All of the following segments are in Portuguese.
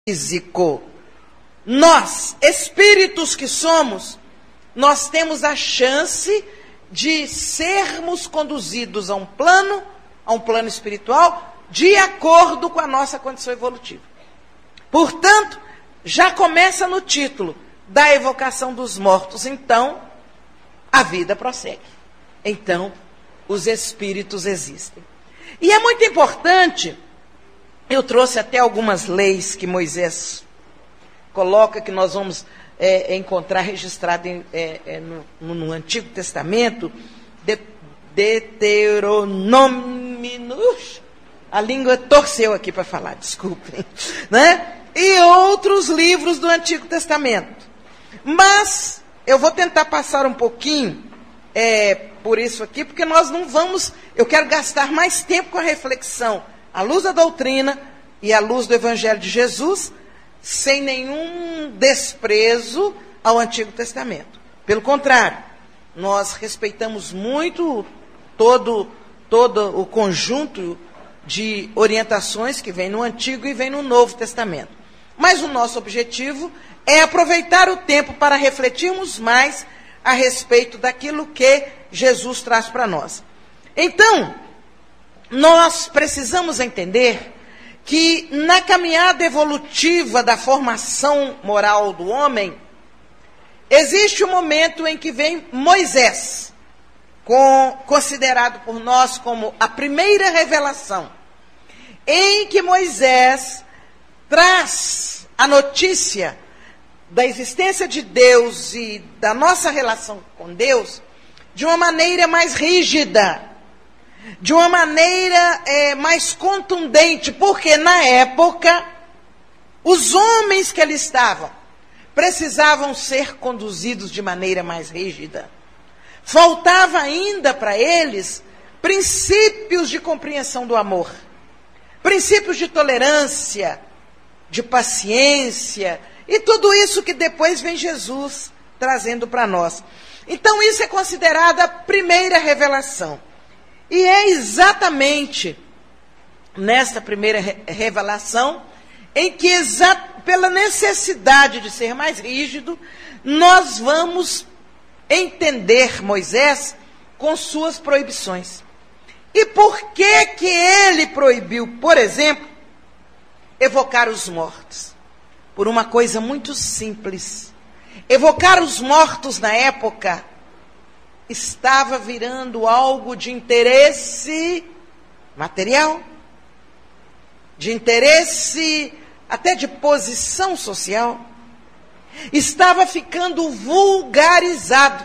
físico. Nós, espíritos que somos, nós temos a chance de sermos conduzidos a um plano espiritual, de acordo com a nossa condição evolutiva. Portanto, já começa no título da evocação dos mortos. Então, a vida prossegue. Então, os espíritos existem. E é muito importante, eu trouxe até algumas leis que Moisés coloca, que nós vamos encontrar registrado no Antigo Testamento, Deuteronômio, a língua torceu aqui para falar, desculpem, né? E outros livros do Antigo Testamento. Mas eu vou tentar passar um pouquinho por isso aqui, porque nós não vamos, eu quero gastar mais tempo com a reflexão, à luz da doutrina e à luz do Evangelho de Jesus, sem nenhum desprezo ao Antigo Testamento. Pelo contrário, nós respeitamos muito todo o conjunto de orientações que vem no Antigo e vem no Novo Testamento. Mas o nosso objetivo é aproveitar o tempo para refletirmos mais a respeito daquilo que Jesus traz para nós. Então, nós precisamos entender que na caminhada evolutiva da formação moral do homem, existe um momento em que vem Moisés, considerado por nós como a primeira revelação, em que Moisés traz a notícia da existência de Deus e da nossa relação com Deus de uma maneira mais rígida, de uma maneira mais contundente, porque na época os homens que ali estavam precisavam ser conduzidos de maneira mais rígida. Faltava ainda para eles princípios de compreensão do amor, princípios de tolerância, de paciência, e tudo isso que depois vem Jesus trazendo para nós. Então isso é considerado a primeira revelação. E é exatamente nesta primeira revelação em que, pela necessidade de ser mais rígido, nós vamos entender Moisés com suas proibições. E por que que ele proibiu, por exemplo, evocar os mortos? Por uma coisa muito simples. Evocar os mortos na época estava virando algo de interesse material, de interesse até de posição social. Estava ficando vulgarizado.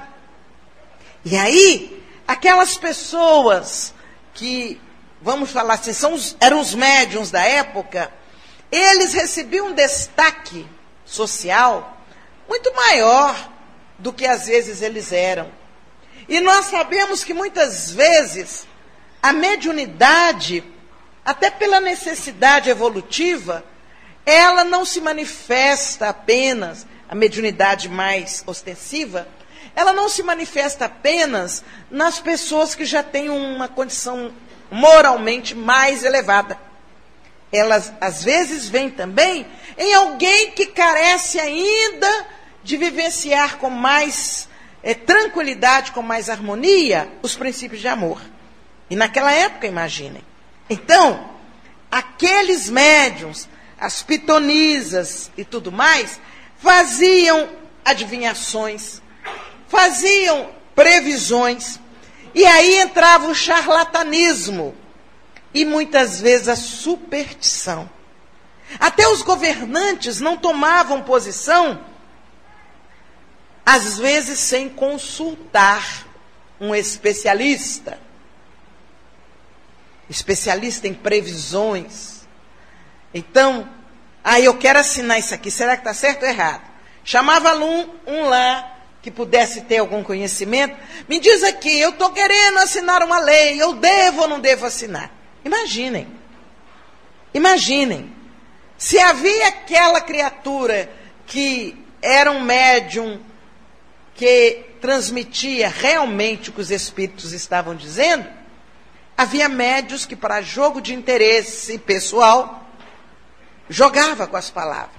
E aí, aquelas pessoas que, vamos falar assim, eram os médiuns da época, eles recebiam um destaque social muito maior do que às vezes eles eram. E nós sabemos que muitas vezes a mediunidade, até pela necessidade evolutiva, ela não se manifesta apenas, a mediunidade mais ostensiva, ela não se manifesta apenas nas pessoas que já têm uma condição moralmente mais elevada. Elas, às vezes, vêm também em alguém que carece ainda de vivenciar com mais tranquilidade, com mais harmonia, os princípios de amor. E naquela época, imaginem. Então, aqueles médiuns, as pitonisas e tudo mais, faziam adivinhações, faziam previsões, e aí entrava o charlatanismo e muitas vezes a superstição. Até os governantes não tomavam posição, às vezes sem consultar um especialista em previsões. Então, eu quero assinar isso aqui, será que está certo ou errado? Chamava um lá, que pudesse ter algum conhecimento, me diz aqui, eu estou querendo assinar uma lei, eu devo ou não devo assinar? Imaginem, se havia aquela criatura que era um médium que transmitia realmente o que os espíritos estavam dizendo, havia médiuns que, para jogo de interesse pessoal, jogava com as palavras.